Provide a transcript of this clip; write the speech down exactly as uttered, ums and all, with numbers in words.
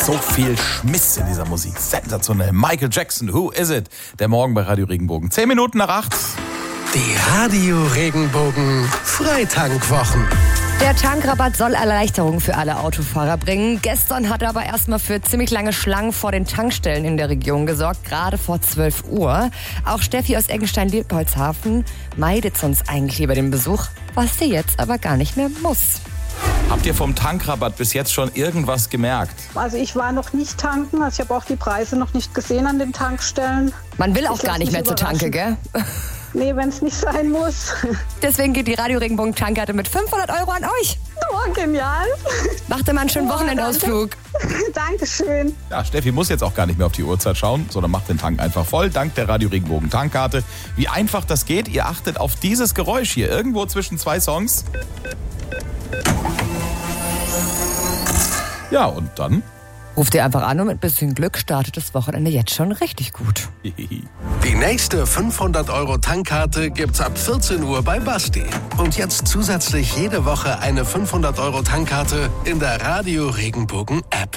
So viel Schmiss in dieser Musik. Sensationell. Michael Jackson, Who Is It? Der Morgen bei Radio Regenbogen. Zehn Minuten nach acht. Die Radio Regenbogen Freitankwwochen. Der Tankrabatt soll Erleichterung für alle Autofahrer bringen. Gestern hat er aber erstmal für ziemlich lange Schlangen vor den Tankstellen in der Region gesorgt, gerade vor zwölf Uhr. Auch Steffi aus Eggenstein-Leopoldshafen meidet sonst eigentlich lieber den Besuch, was sie jetzt aber gar nicht mehr muss. Habt ihr vom Tankrabatt bis jetzt schon irgendwas gemerkt? Also ich war noch nicht tanken, also ich habe auch die Preise noch nicht gesehen an den Tankstellen. Man will auch Ich gar lass nicht mich mehr zur Tanke, überraschen. gell? Nee, wenn es nicht sein muss. Deswegen geht die Radio Regenbogen Tankkarte mit fünfhundert Euro an euch. Oh, genial. Macht immer einen schönen Oh, Wochenendausflug. Dankeschön. Ja, Steffi muss jetzt auch gar nicht mehr auf die Uhrzeit schauen, sondern macht den Tank einfach voll, dank der Radio Regenbogen Tankkarte. Wie einfach das geht, ihr achtet auf dieses Geräusch hier, irgendwo zwischen zwei Songs. Ja, und dann? Ruft ihr einfach an und mit ein bisschen Glück startet das Wochenende jetzt schon richtig gut. Die nächste fünfhundert Euro Tankkarte gibt's ab vierzehn Uhr bei Basti. Und jetzt zusätzlich jede Woche eine fünfhundert Euro Tankkarte in der Radio Regenbogen App.